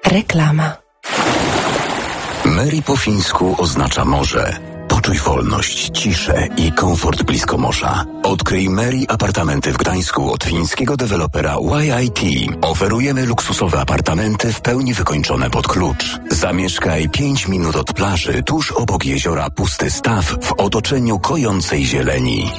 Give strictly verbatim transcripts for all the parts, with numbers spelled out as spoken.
Reklama. Mary po fińsku oznacza morze. Poczuj wolność, ciszę i komfort blisko morza. Odkryj Mary apartamenty w Gdańsku od fińskiego dewelopera Y I T. Oferujemy luksusowe apartamenty w pełni wykończone pod klucz. Zamieszkaj pięć minut od plaży, tuż obok jeziora Pusty Staw, w otoczeniu kojącej zieleni.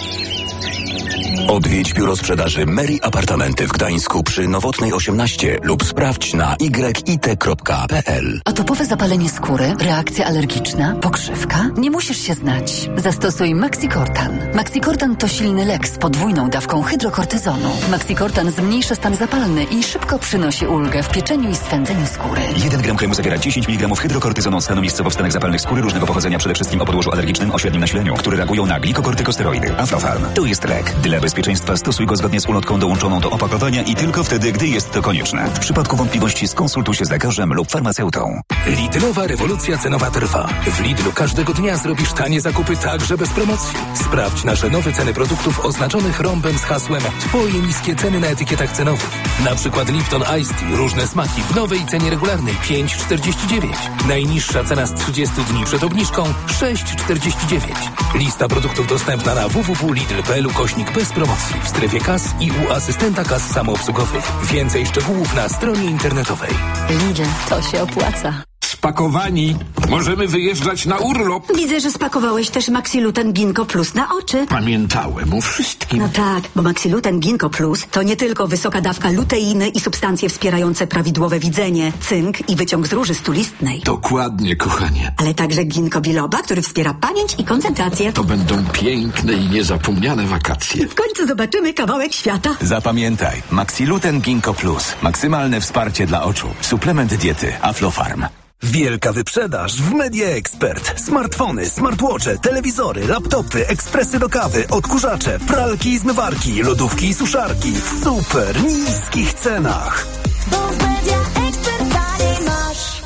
Odwiedź biuro sprzedaży Mary Apartamenty w Gdańsku przy Nowotnej osiemnaście lub sprawdź na y i t kropka p l. Atopowe zapalenie skóry, reakcja alergiczna, pokrzywka? Nie musisz się znać. Zastosuj Maxicortan. Maxicortan to silny lek z podwójną dawką hydrokortyzonu. Maxicortan zmniejsza stan zapalny i szybko przynosi ulgę w pieczeniu i swędzeniu skóry. jeden gram kremu zawiera dziesięć miligramów hydrokortyzonu stanu miejscowo-wstanek zapalnych skóry różnego pochodzenia, przede wszystkim o podłożu alergicznym o średnim nasileniu, które reagują na glikokortykosteroidy. Aflofarm. Tu jest lek. Dla bezpieczeństwa stosuj go zgodnie z ulotką dołączoną do opakowania i tylko wtedy, gdy jest to konieczne. W przypadku wątpliwości skonsultuj się z lekarzem lub farmaceutą. Lidlowa rewolucja cenowa trwa. W Lidlu każdego dnia zrobisz tanie zakupy także bez promocji. Sprawdź nasze nowe ceny produktów oznaczonych rąbem z hasłem Twoje niskie ceny na etykietach cenowych. Na przykład Lipton Ice Tea, różne smaki w nowej cenie regularnej pięć czterdzieści dziewięć. Najniższa cena z trzydziestu dni przed obniżką sześć czterdzieści dziewięć. Lista produktów dostępna na w w w kropka lidl kropka p l ukośnik bez promocji w strefie kas i u asystenta kas samoobsługowych. Więcej szczegółów na stronie internetowej. Lidl, to się opłaca. Spakowani. Możemy wyjeżdżać na urlop. Widzę, że spakowałeś też Maxiluten Ginkgo Plus na oczy. Pamiętałem o wszystkim. No tak, bo Maxiluten Ginkgo Plus to nie tylko wysoka dawka luteiny i substancje wspierające prawidłowe widzenie, cynk i wyciąg z róży stulistnej. Dokładnie, kochanie. Ale także ginkgo biloba, który wspiera pamięć i koncentrację. To będą piękne i niezapomniane wakacje. W końcu zobaczymy kawałek świata. Zapamiętaj, Maxiluten Ginkgo Plus. Maksymalne wsparcie dla oczu. Suplement diety Aflofarm. Wielka wyprzedaż w Media Expert. Smartfony, smartwatche, telewizory, laptopy, ekspresy do kawy, odkurzacze, pralki i zmywarki, lodówki i suszarki w super niskich cenach. Bo w Media Expert taniej masz.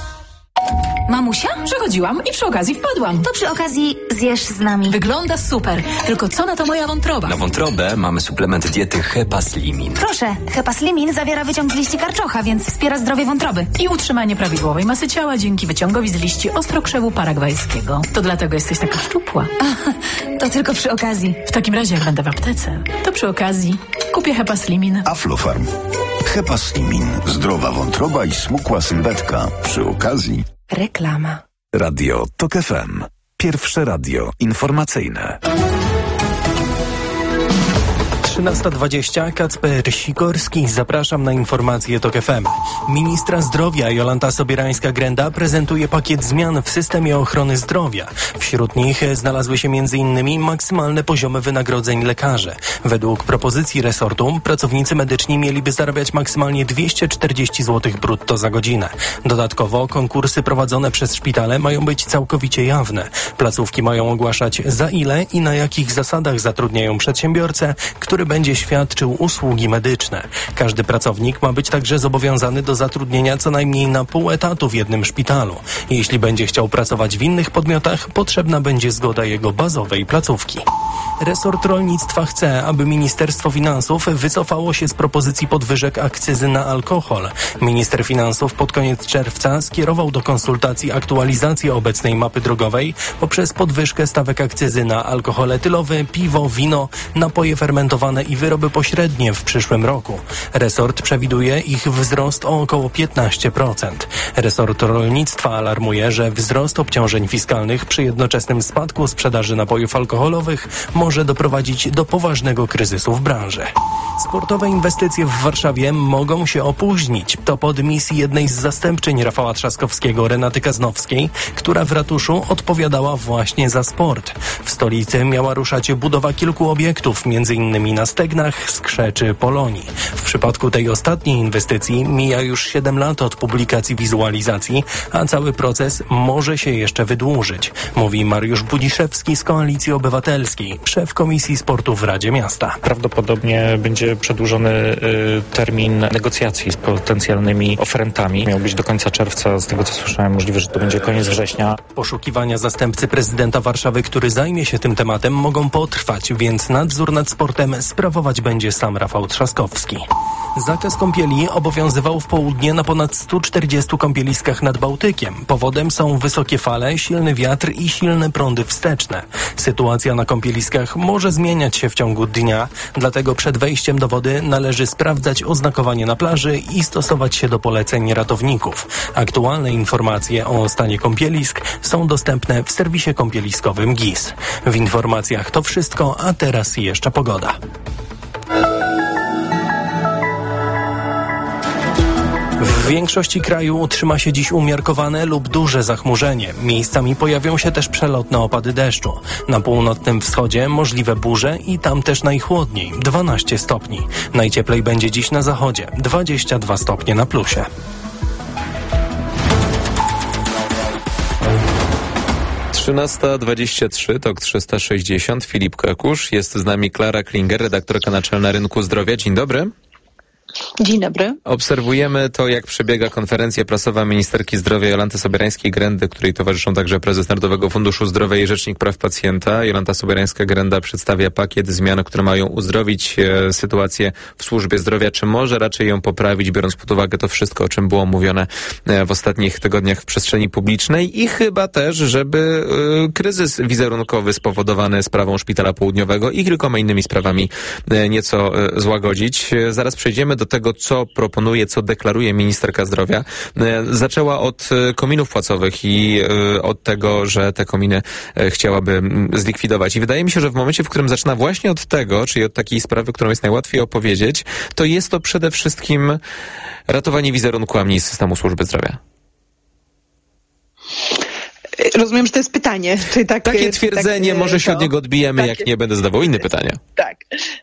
Mamusia? Przechodziłam i przy okazji wpadłam. To przy okazji zjesz z nami. Wygląda super. Tylko co na to moja wątroba? Na wątrobę mamy suplement diety Hepaslimin. Proszę, Hepaslimin zawiera wyciąg z liści karczocha, więc wspiera zdrowie wątroby. I utrzymanie prawidłowej masy ciała dzięki wyciągowi z liści ostrokrzewu paragwajskiego. To dlatego jesteś taka szczupła. A, to tylko przy okazji. W takim razie, jak będę w aptece, to przy okazji kupię Hepaslimin. Aflofarm. Hepaslimin. Zdrowa wątroba i smukła sylwetka. Przy okazji Reklama. Radio Tok F M. Pierwsze radio informacyjne. trzynasta dwadzieścia. Kacper Sikorski. Zapraszam na informacje Tok F M. Ministra zdrowia Jolanta Sobierańska-Grenda prezentuje pakiet zmian w systemie ochrony zdrowia. Wśród nich znalazły się między innymi maksymalne poziomy wynagrodzeń lekarzy. Według propozycji resortu pracownicy medyczni mieliby zarabiać maksymalnie dwieście czterdzieści złotych brutto za godzinę. Dodatkowo konkursy prowadzone przez szpitale mają być całkowicie jawne. Placówki mają ogłaszać, za ile i na jakich zasadach zatrudniają przedsiębiorcę, który będzie świadczył usługi medyczne. Każdy pracownik ma być także zobowiązany do zatrudnienia co najmniej na pół etatu w jednym szpitalu. Jeśli będzie chciał pracować w innych podmiotach, potrzebna będzie zgoda jego bazowej placówki. Resort rolnictwa chce, aby Ministerstwo Finansów wycofało się z propozycji podwyżek akcyzy na alkohol. Minister Finansów pod koniec czerwca skierował do konsultacji aktualizację obecnej mapy drogowej poprzez podwyżkę stawek akcyzy na alkohol etylowy, piwo, wino, napoje fermentowane i wyroby pośrednie w przyszłym roku. Resort przewiduje ich wzrost o około piętnaście procent. Resort rolnictwa alarmuje, że wzrost obciążeń fiskalnych przy jednoczesnym spadku sprzedaży napojów alkoholowych może doprowadzić do poważnego kryzysu w branży. Sportowe inwestycje w Warszawie mogą się opóźnić. To po dymisji jednej z zastępczyń Rafała Trzaskowskiego, Renaty Kaznowskiej, która w ratuszu odpowiadała właśnie za sport. W stolicy miała ruszać budowa kilku obiektów, między innymi na Stegnach, Skrze czy Polonii. W przypadku tej ostatniej inwestycji mija już siedem lat od publikacji wizualizacji, a cały proces może się jeszcze wydłużyć, mówi Mariusz Budziszewski z Koalicji Obywatelskiej, szef Komisji Sportu w Radzie Miasta. Prawdopodobnie będzie przedłużony y, termin negocjacji z potencjalnymi oferentami. Miał być do końca czerwca, z tego co słyszałem, możliwe, że to będzie koniec września. Poszukiwania zastępcy prezydenta Warszawy, który zajmie się tym tematem, mogą potrwać, więc nadzór nad sportem sprawować będzie sam Rafał Trzaskowski. Zakaz kąpieli obowiązywał w południe na ponad stu czterdziestu kąpieliskach nad Bałtykiem. Powodem są wysokie fale, silny wiatr i silne prądy wsteczne. Sytuacja na kąpieliskach może zmieniać się w ciągu dnia, dlatego przed wejściem do wody należy sprawdzać oznakowanie na plaży i stosować się do poleceń ratowników. Aktualne informacje o stanie kąpielisk są dostępne w serwisie kąpieliskowym G I S. W informacjach to wszystko, a teraz jeszcze pogoda. W większości kraju utrzyma się dziś umiarkowane lub duże zachmurzenie. Miejscami pojawią się też przelotne opady deszczu. Na północnym wschodzie możliwe burze i tam też najchłodniej, dwanaście stopni. Najcieplej będzie dziś na zachodzie, dwadzieścia dwa stopnie na plusie. trzynasta dwadzieścia trzy, tok trzysta sześćdziesiąt, Filip Kakusz. Jest z nami Klara Klinger, redaktorka naczelna Rynku Zdrowia. Dzień dobry. Dzień dobry. Obserwujemy to, jak przebiega konferencja prasowa ministerki zdrowia Jolanty Sobierańskiej-Grendy, której towarzyszą także prezes Narodowego Funduszu Zdrowia i Rzecznik Praw Pacjenta. Jolanta Sobierańska-Grenda przedstawia pakiet zmian, które mają uzdrowić e, sytuację w służbie zdrowia, czy może raczej ją poprawić, biorąc pod uwagę to wszystko, o czym było mówione e, w ostatnich tygodniach w przestrzeni publicznej i chyba też, żeby e, kryzys wizerunkowy spowodowany sprawą Szpitala Południowego i kilkoma innymi sprawami e, nieco e, złagodzić. E, zaraz przejdziemy do tego, co proponuje, co deklaruje ministerka zdrowia. Zaczęła od kominów płacowych i od tego, że te kominy chciałaby zlikwidować. I wydaje mi się, że w momencie, w którym zaczyna właśnie od tego, czyli od takiej sprawy, którą jest najłatwiej opowiedzieć, to jest to przede wszystkim ratowanie wizerunku, a mniej systemu służby zdrowia. Rozumiem, że to jest pytanie. Czy tak, takie twierdzenie, tak, może się to, od niego odbijemy, takie, jak nie będę zadawał inne pytania. Tak.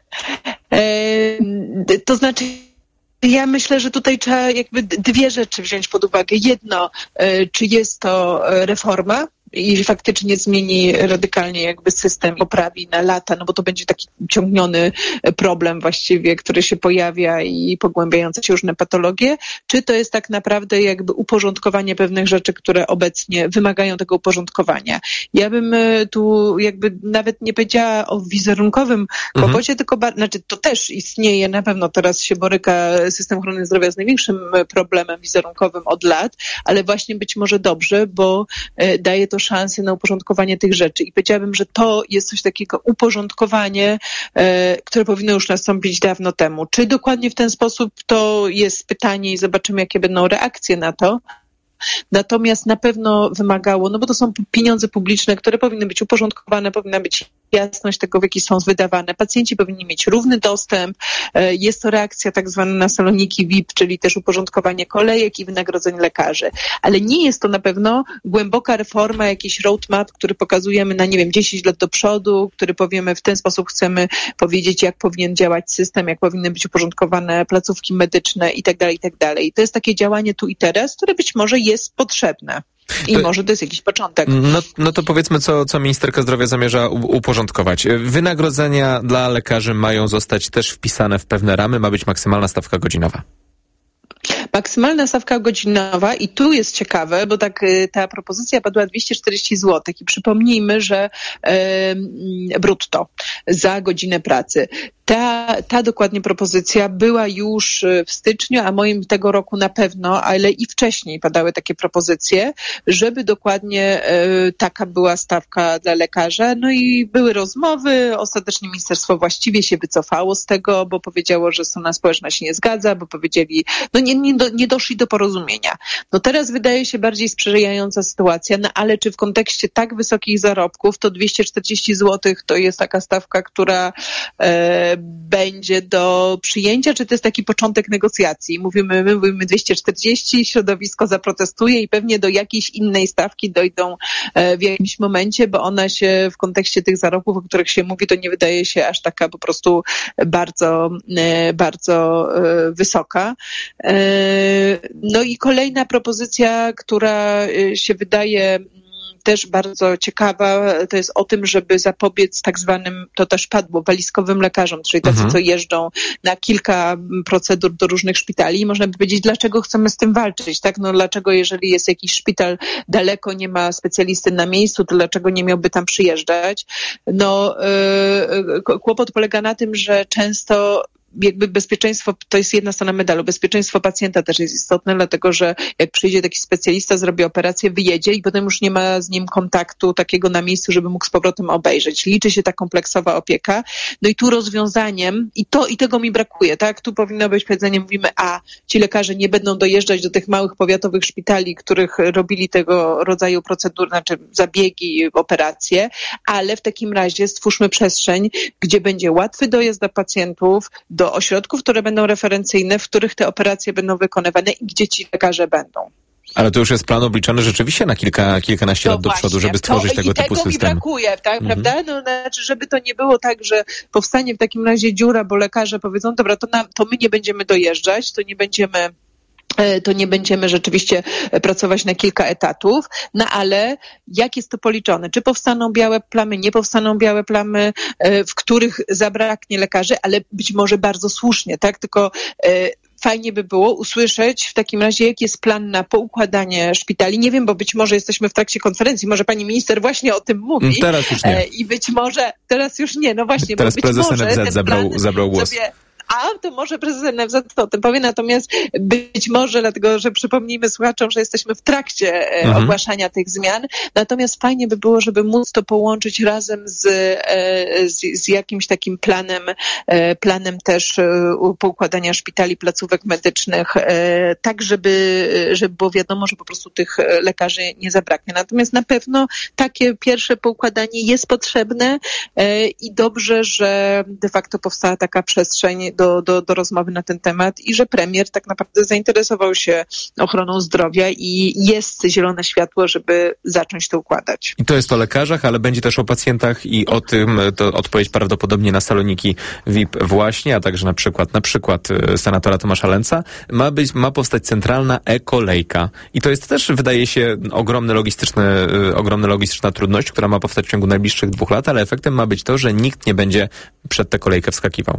E, to znaczy... Ja myślę, że tutaj trzeba jakby dwie rzeczy wziąć pod uwagę. Jedno, czy jest to reforma i faktycznie zmieni radykalnie jakby system, poprawi na lata, no bo to będzie taki ciągniony problem właściwie, który się pojawia i pogłębiające się różne patologie, czy to jest tak naprawdę jakby uporządkowanie pewnych rzeczy, które obecnie wymagają tego uporządkowania. Ja bym tu jakby nawet nie powiedziała o wizerunkowym kłopocie, mhm. tylko, ba- znaczy to też istnieje, na pewno teraz się boryka system ochrony zdrowia z największym problemem wizerunkowym od lat, ale właśnie być może dobrze, bo daje to szansę na uporządkowanie tych rzeczy. I powiedziałabym, że to jest coś takiego uporządkowanie, e, które powinno już nastąpić dawno temu. Czy dokładnie w ten sposób, to jest pytanie i zobaczymy, jakie będą reakcje na to. Natomiast na pewno wymagało, no bo to są pieniądze publiczne, które powinny być uporządkowane, powinna być jasność tego, w jaki są wydawane. Pacjenci powinni mieć równy dostęp. Jest to reakcja tak zwana na saloniki V I P, czyli też uporządkowanie kolejek i wynagrodzeń lekarzy. Ale nie jest to na pewno głęboka reforma, jakiś roadmap, który pokazujemy na, nie wiem, dziesięć lat do przodu, który powiemy, w ten sposób chcemy powiedzieć, jak powinien działać system, jak powinny być uporządkowane placówki medyczne i tak dalej, i tak dalej. To jest takie działanie tu i teraz, które być może jest potrzebne. I to, może to jest jakiś początek. No, no to powiedzmy, co, co ministerka zdrowia zamierza uporządkować. Wynagrodzenia dla lekarzy mają zostać też wpisane w pewne ramy, ma być maksymalna stawka godzinowa. Maksymalna stawka godzinowa i tu jest ciekawe, bo tak ta propozycja padła dwieście czterdzieści złotych i przypomnijmy, że e, brutto za godzinę pracy. Ta, ta dokładnie propozycja była już w styczniu, a moim tego roku na pewno, ale i wcześniej padały takie propozycje, żeby dokładnie e, taka była stawka dla lekarza. No i były rozmowy, ostatecznie ministerstwo właściwie się wycofało z tego, bo powiedziało, że strona społeczna się nie zgadza, bo powiedzieli, no nie, nie, do, nie doszli do porozumienia. No teraz wydaje się bardziej sprzyjająca sytuacja, no ale czy w kontekście tak wysokich zarobków to dwieście czterdzieści złotych to jest taka stawka, która e, będzie do przyjęcia, czy to jest taki początek negocjacji? Mówimy, my mówimy dwieście czterdzieści, środowisko zaprotestuje i pewnie do jakiejś innej stawki dojdą w jakimś momencie, bo ona się w kontekście tych zarobków, o których się mówi, to nie wydaje się aż taka po prostu bardzo, bardzo wysoka. No i kolejna propozycja, która się wydaje też bardzo ciekawa, to jest o tym, żeby zapobiec tak zwanym, to też padło, walizkowym lekarzom, czyli tacy, mhm. co jeżdżą na kilka procedur do różnych szpitali i można by powiedzieć, dlaczego chcemy z tym walczyć, tak? No dlaczego, jeżeli jest jakiś szpital daleko, nie ma specjalisty na miejscu, to dlaczego nie miałby tam przyjeżdżać? No yy, kłopot polega na tym, że często jakby bezpieczeństwo, to jest jedna strona medalu, bezpieczeństwo pacjenta też jest istotne, dlatego że jak przyjdzie taki specjalista, zrobi operację, wyjedzie i potem już nie ma z nim kontaktu takiego na miejscu, żeby mógł z powrotem obejrzeć. Liczy się ta kompleksowa opieka. No i tu rozwiązaniem, i to i tego mi brakuje, tak? Tu powinno być powiedzenie, mówimy, a ci lekarze nie będą dojeżdżać do tych małych powiatowych szpitali, których robili tego rodzaju procedury, znaczy zabiegi, operacje, ale w takim razie stwórzmy przestrzeń, gdzie będzie łatwy dojazd dla pacjentów, do ośrodków, które będą referencyjne, w których te operacje będą wykonywane i gdzie ci lekarze będą. Ale to już jest plan obliczony rzeczywiście na kilka, kilkanaście no lat właśnie, do przodu, żeby stworzyć to, tego typu system. I tego mi brakuje, tak, mhm. prawda? No, znaczy, żeby to nie było tak, że powstanie w takim razie dziura, bo lekarze powiedzą, dobra, to, nam, to my nie będziemy dojeżdżać, to nie będziemy to nie będziemy rzeczywiście pracować na kilka etatów, no ale jak jest to policzone? Czy powstaną białe plamy, nie powstaną białe plamy, w których zabraknie lekarzy, ale być może bardzo słusznie, tak? Tylko fajnie by było usłyszeć w takim razie, jaki jest plan na poukładanie szpitali. Nie wiem, bo być może jesteśmy w trakcie konferencji, może pani minister właśnie o tym mówi. Teraz już nie. I być może, teraz już nie, no właśnie. Teraz bo być prezes może N F Z zabrał, zabrał głos. Sobie A, to może prezes N F Z to o tym powie, natomiast być może, dlatego że przypomnijmy słuchaczom, że jesteśmy w trakcie mhm. ogłaszania tych zmian, natomiast fajnie by było, żeby móc to połączyć razem z, z, z jakimś takim planem, planem też poukładania szpitali, placówek medycznych, tak żeby, żeby było wiadomo, że po prostu tych lekarzy nie zabraknie. Natomiast na pewno takie pierwsze poukładanie jest potrzebne i dobrze, że de facto powstała taka przestrzeń Do, do, do rozmowy na ten temat i że premier tak naprawdę zainteresował się ochroną zdrowia i jest zielone światło, żeby zacząć to układać. I to jest o lekarzach, ale będzie też o pacjentach i o tym, to odpowiedź prawdopodobnie na saloniki V I P właśnie, a także na przykład, na przykład senatora Tomasza Lęca, ma być, ma powstać centralna e-kolejka. I to jest też, wydaje się, ogromny logistyczny, ogromna logistyczna trudność, która ma powstać w ciągu najbliższych dwóch lat, ale efektem ma być to, że nikt nie będzie przed tę kolejkę wskakiwał.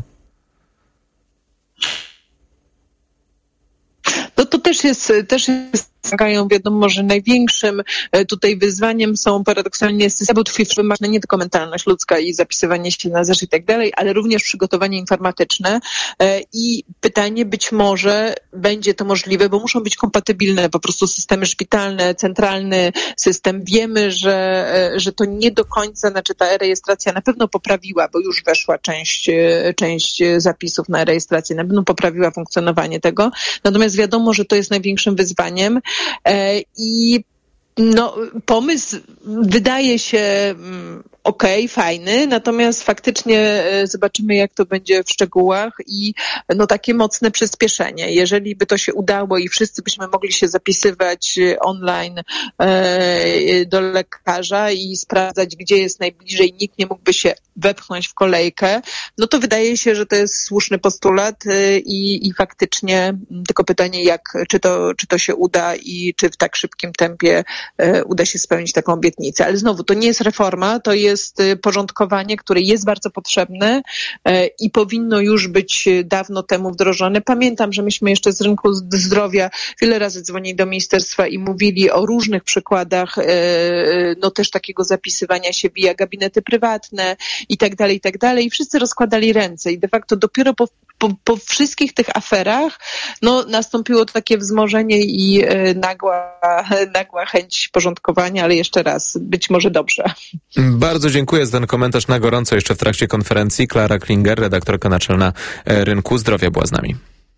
No to też jest, też jest wiadomo, że największym tutaj wyzwaniem są paradoksalnie systemy tkwi wymaga nie tylko mentalność ludzka i zapisywanie się na zeszyt i tak dalej, ale również przygotowanie informatyczne i pytanie być może będzie to możliwe, bo muszą być kompatybilne po prostu systemy szpitalne, centralny system. Wiemy, że, że to nie do końca, znaczy ta e-rejestracja na pewno poprawiła, bo już weszła część, część zapisów na e-rejestrację, na pewno poprawiła funkcjonowanie tego, natomiast wiadomo, że to jest największym wyzwaniem. I no, pomysł wydaje się okej, okay, fajny, natomiast faktycznie zobaczymy, jak to będzie w szczegółach i no takie mocne przyspieszenie. Jeżeli by to się udało i wszyscy byśmy mogli się zapisywać online e, do lekarza i sprawdzać, gdzie jest najbliżej, nikt nie mógłby się wepchnąć w kolejkę, no to wydaje się, że to jest słuszny postulat i, i faktycznie tylko pytanie, jak, czy to, czy to się uda i czy w tak szybkim tempie e, uda się spełnić taką obietnicę. Ale znowu, to nie jest reforma, to jest jest porządkowanie, które jest bardzo potrzebne e, i powinno już być dawno temu wdrożone. Pamiętam, że myśmy jeszcze z rynku zdrowia wiele razy dzwonili do ministerstwa i mówili o różnych przykładach, e, no też takiego zapisywania się via gabinety prywatne i tak dalej, i tak dalej. I wszyscy rozkładali ręce i de facto dopiero po Po, po wszystkich tych aferach no, nastąpiło takie wzmożenie i e, nagła, nagła chęć porządkowania, ale jeszcze raz, być może dobrze. Bardzo dziękuję za ten komentarz na gorąco jeszcze w trakcie konferencji. Klara Klinger, redaktorka naczelna Rynku Zdrowia, była z nami.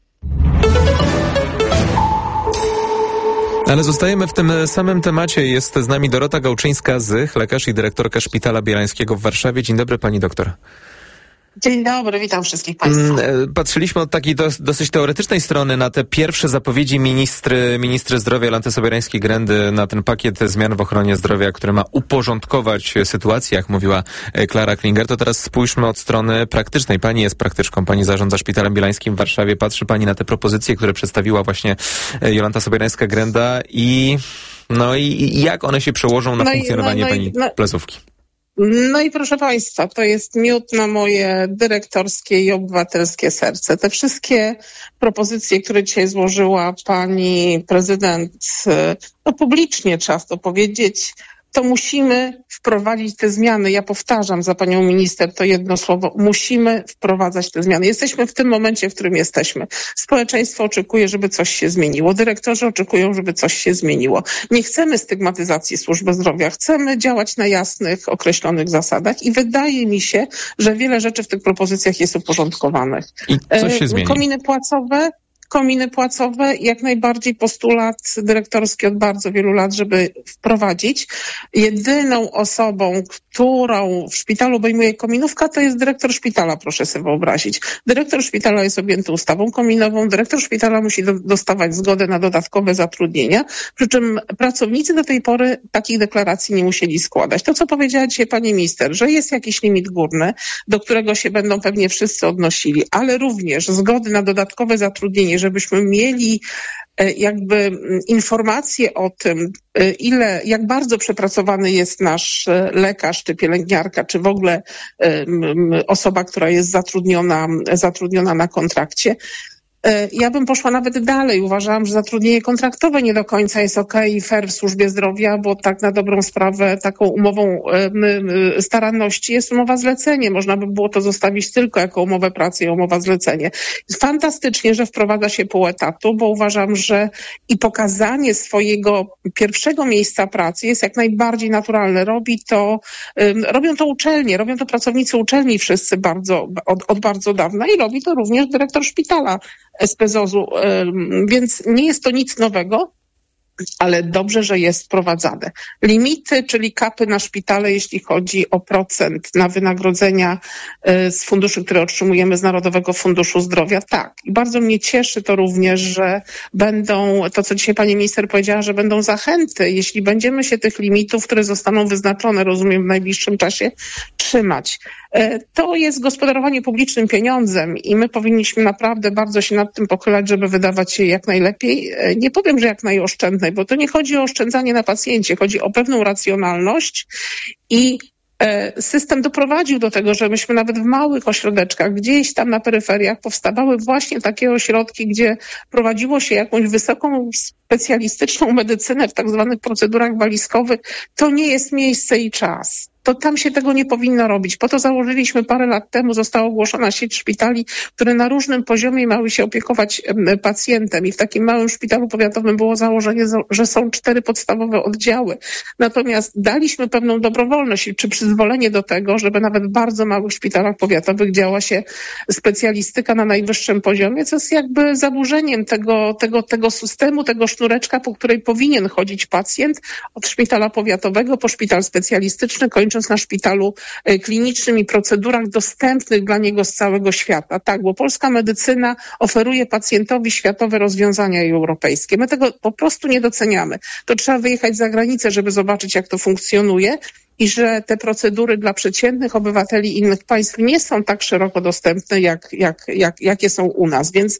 Ale zostajemy w tym samym temacie. Jest z nami Dorota Gałczyńska-Zych, lekarz i dyrektorka Szpitala Bielańskiego w Warszawie. Dzień dobry, pani doktor. Dzień dobry, witam wszystkich państwa. Patrzyliśmy od takiej dos, dosyć teoretycznej strony na te pierwsze zapowiedzi ministry, ministry zdrowia Jolanty Sobieраńskiej-Grendy na ten pakiet zmian w ochronie zdrowia, który ma uporządkować sytuację, jak mówiła Klara Klinger. To teraz spójrzmy od strony praktycznej. Pani jest praktyczką, pani zarządza Szpitalem Bielańskim w Warszawie. Patrzy pani na te propozycje, które przedstawiła właśnie Jolanta Sobierańska-Grenda i No i, i jak one się przełożą na no funkcjonowanie i, no, no pani i, no, placówki? No i proszę Państwa, to jest miód na moje dyrektorskie i obywatelskie serce. Te wszystkie propozycje, które dzisiaj złożyła pani prezydent, no publicznie trzeba to powiedzieć, to musimy wprowadzić te zmiany. Ja powtarzam za panią minister to jedno słowo. Musimy wprowadzać te zmiany. Jesteśmy w tym momencie, w którym jesteśmy. Społeczeństwo oczekuje, żeby coś się zmieniło. Dyrektorzy oczekują, żeby coś się zmieniło. Nie chcemy stygmatyzacji służby zdrowia. Chcemy działać na jasnych, określonych zasadach i wydaje mi się, że wiele rzeczy w tych propozycjach jest uporządkowanych. I co się zmieni? Kominy płacowe, Kominy płacowe, jak najbardziej postulat dyrektorski od bardzo wielu lat, żeby wprowadzić. Jedyną osobą, którą w szpitalu obejmuje kominówka, to jest dyrektor szpitala, proszę sobie wyobrazić. Dyrektor szpitala jest objęty ustawą kominową, dyrektor szpitala musi do, dostawać zgodę na dodatkowe zatrudnienia, przy czym pracownicy do tej pory takich deklaracji nie musieli składać. To, co powiedziała dzisiaj pani minister, że jest jakiś limit górny, do którego się będą pewnie wszyscy odnosili, ale również zgody na dodatkowe zatrudnienie, żebyśmy mieli jakby informacje o tym, ile, jak bardzo przepracowany jest nasz lekarz, czy pielęgniarka, czy w ogóle osoba, która jest zatrudniona, zatrudniona na kontrakcie. Ja bym poszła nawet dalej. Uważałam, że zatrudnienie kontraktowe nie do końca jest okej i fair w służbie zdrowia, bo tak na dobrą sprawę taką umową staranności jest umowa zlecenie. Można by było to zostawić tylko jako umowę pracy i umowa zlecenie. Fantastycznie, że wprowadza się pół etatu, bo uważam, że i pokazanie swojego pierwszego miejsca pracy jest jak najbardziej naturalne. Robi to, robią to uczelnie, robią to pracownicy uczelni wszyscy bardzo, od, od bardzo dawna i robi to również dyrektor szpitala S P Z O Z-u, więc nie jest to nic nowego, ale dobrze, że jest wprowadzane. Limity, czyli kapy na szpitale, jeśli chodzi o procent na wynagrodzenia z funduszy, które otrzymujemy z Narodowego Funduszu Zdrowia, tak. I bardzo mnie cieszy to również, że będą, to co dzisiaj pani minister powiedziała, że będą zachęty, jeśli będziemy się tych limitów, które zostaną wyznaczone, rozumiem, w najbliższym czasie, trzymać. To jest gospodarowanie publicznym pieniądzem i my powinniśmy naprawdę bardzo się nad tym pochylać, żeby wydawać je jak najlepiej. Nie powiem, że jak najoszczędniej, bo to nie chodzi o oszczędzanie na pacjencie, chodzi o pewną racjonalność i system doprowadził do tego, że myśmy nawet w małych ośrodeczkach, gdzieś tam na peryferiach powstawały właśnie takie ośrodki, gdzie prowadziło się jakąś wysoką specjalistyczną medycynę w tak zwanych procedurach walizkowych. To nie jest miejsce i czas. To tam się tego nie powinno robić. Po to założyliśmy parę lat temu, została ogłoszona sieć szpitali, które na różnym poziomie miały się opiekować pacjentem i w takim małym szpitalu powiatowym było założenie, że są cztery podstawowe oddziały. Natomiast daliśmy pewną dobrowolność czy przyzwolenie do tego, żeby nawet w bardzo małych szpitalach powiatowych działa się specjalistyka na najwyższym poziomie, co jest jakby zaburzeniem tego, tego, tego systemu, tego sznureczka, po której powinien chodzić pacjent od szpitala powiatowego po szpital specjalistyczny, kończąc na szpitalu klinicznym i procedurach dostępnych dla niego z całego świata. Tak, bo polska medycyna oferuje pacjentowi światowe rozwiązania i europejskie. My tego po prostu nie doceniamy. To trzeba wyjechać za granicę, żeby zobaczyć, jak to funkcjonuje i że te procedury dla przeciętnych obywateli innych państw nie są tak szeroko dostępne, jak, jak, jak, jakie są u nas. Więc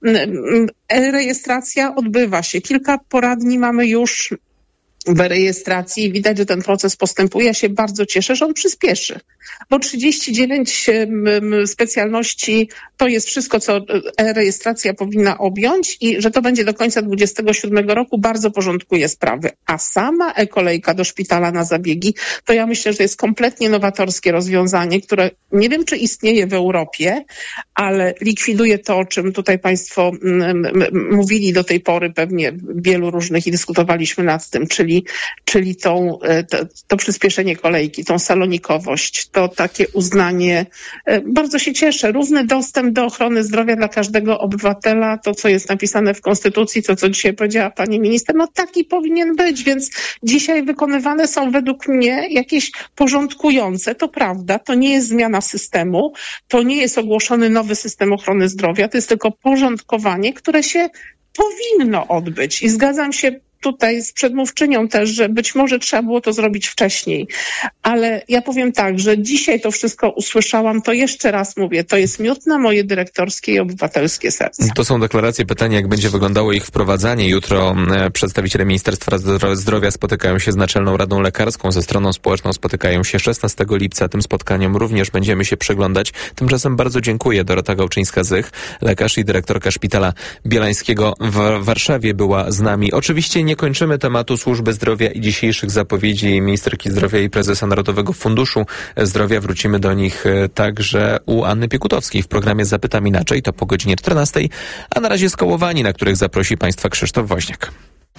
rejestracja odbywa się. Kilka poradni mamy już w rejestracji. Widać, że ten proces postępuje. Ja się bardzo cieszę, że on przyspieszy, bo trzydzieści dziewięć specjalności to jest wszystko, co rejestracja powinna objąć i że to będzie do końca dwudziestego siódmego roku bardzo porządkuje sprawy. A sama e-kolejka do szpitala na zabiegi, to ja myślę, że jest kompletnie nowatorskie rozwiązanie, które nie wiem, czy istnieje w Europie, ale likwiduje to, o czym tutaj państwo mówili do tej pory pewnie wielu różnych i dyskutowaliśmy nad tym, czyli czyli tą, to, to przyspieszenie kolejki, tą salonikowość, to takie uznanie. Bardzo się cieszę. Równy dostęp do ochrony zdrowia dla każdego obywatela, to co jest napisane w Konstytucji, to co dzisiaj powiedziała pani minister, no taki powinien być, więc dzisiaj wykonywane są według mnie jakieś porządkujące, to prawda, to nie jest zmiana systemu, to nie jest ogłoszony nowy system ochrony zdrowia, to jest tylko porządkowanie, które się powinno odbyć i zgadzam się tutaj z przedmówczynią też, że być może trzeba było to zrobić wcześniej. Ale ja powiem tak, że dzisiaj to wszystko usłyszałam, to jeszcze raz mówię, to jest miód na moje dyrektorskie i obywatelskie serce. To są deklaracje, pytanie, jak będzie wyglądało ich wprowadzanie. Jutro przedstawiciele Ministerstwa Zdrowia spotykają się z Naczelną Radą Lekarską, ze stroną społeczną spotykają się szesnastego lipca. Tym spotkaniom również będziemy się przyglądać. Tymczasem bardzo dziękuję. Dorota Gałczyńska-Zych, lekarz i dyrektorka Szpitala Bielańskiego w Warszawie była z nami. Oczywiście nie kończymy tematu służby zdrowia i dzisiejszych zapowiedzi ministerki zdrowia i prezesa Narodowego Funduszu Zdrowia. Wrócimy do nich także u Anny Piekutowskiej w programie Zapytam Inaczej. To po godzinie czternastej, a na razie skołowani, na których zaprosi Państwa Krzysztof Woźniak.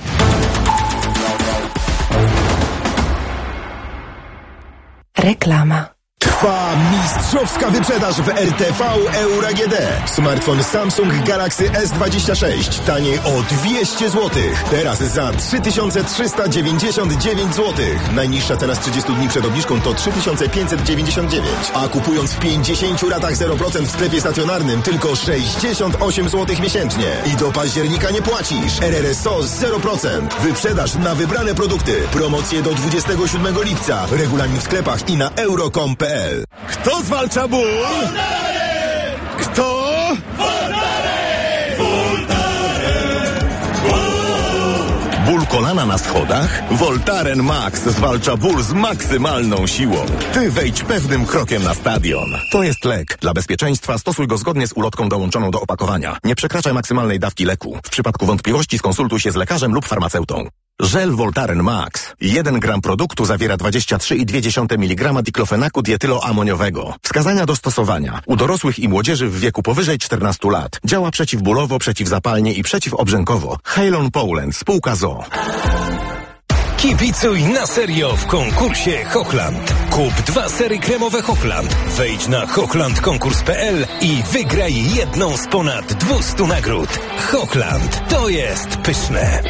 Reklama. Trwa mistrzowska wyprzedaż w R T V Euro A G D. Smartfon Samsung Galaxy S dwadzieścia sześć taniej o dwieście złotych. Teraz za trzy tysiące trzysta dziewięćdziesiąt dziewięć złotych. Najniższa cena z trzydziestu dni przed obniżką to trzy tysiące pięćset dziewięćdziesiąt dziewięć. A kupując w pięćdziesięciu ratach zero procent w sklepie stacjonarnym tylko sześćdziesiąt osiem złotych miesięcznie. I do października nie płacisz. R R S O zero procent. Wyprzedaż na wybrane produkty. Promocje do dwudziestego siódmego lipca. Regulamin w sklepach i na euro kropka com kropka p l. Kto zwalcza ból? Kto? Ból kolana na schodach? Voltaren Max zwalcza ból z maksymalną siłą. Ty wejdź pewnym krokiem na stadion. To jest lek. Dla bezpieczeństwa stosuj go zgodnie z ulotką dołączoną do opakowania. Nie przekraczaj maksymalnej dawki leku. W przypadku wątpliwości skonsultuj się z lekarzem lub farmaceutą. Żel Voltaren Max. jeden gram produktu zawiera dwadzieścia trzy i dwie dziesiąte miligrama diklofenaku dietyloamoniowego. Wskazania do stosowania. U dorosłych i młodzieży w wieku powyżej czternastu lat. Działa przeciwbólowo, przeciwzapalnie i przeciwobrzękowo. Halon Poland, spółka z o o. Kibicuj na serio w konkursie Hochland. Kup dwa sery kremowe Hochland. Wejdź na hochland konkurs kropka p l i wygraj jedną z ponad dwustu nagród. Hochland. To jest pyszne.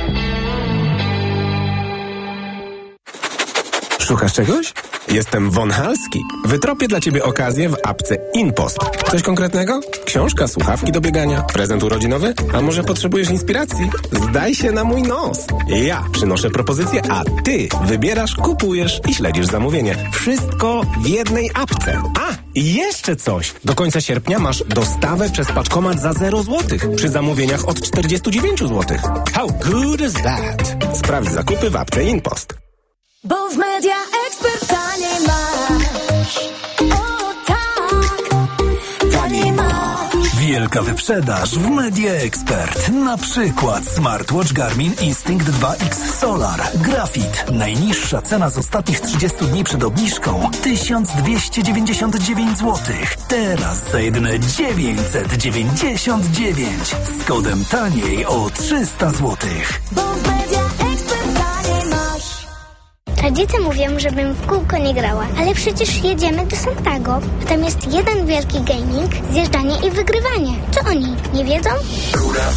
Szukasz czegoś? Jestem Von Halski. Wytropię dla Ciebie okazję w apce InPost. Coś konkretnego? Książka, słuchawki do biegania, prezent urodzinowy? A może potrzebujesz inspiracji? Zdaj się na mój nos. Ja przynoszę propozycję, a Ty wybierasz, kupujesz i śledzisz zamówienie. Wszystko w jednej apce. A, i jeszcze coś. Do końca sierpnia masz dostawę przez paczkomat za zero złotych przy zamówieniach od czterdziestu dziewięciu złotych. How good is that? Sprawdź zakupy w apce InPost. Bo w Media Expert taniej masz. O tak, taniej masz. Wielka wyprzedaż w Media Expert. Na przykład smartwatch Garmin Instinct dwa X Solar. Grafit. Najniższa cena z ostatnich trzydziestu dni przed obniżką tysiąc dwieście dziewięćdziesiąt dziewięć złotych. Teraz za jedyne dziewięćset dziewięćdziesiąt dziewięć. Z kodem taniej o trzysta złotych. Bo w Media Expert taniej masz. Rodzice mówią, żebym w kółko nie grała, ale przecież jedziemy do Santago. Tam jest jeden wielki gaming, zjeżdżanie i wygrywanie. Co oni, nie wiedzą?